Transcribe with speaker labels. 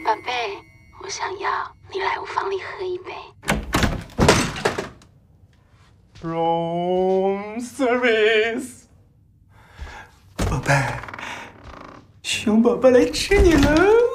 Speaker 1: 宝贝，我想要你来我房里喝一杯。
Speaker 2: Room service，宝贝，熊宝宝来吃你了。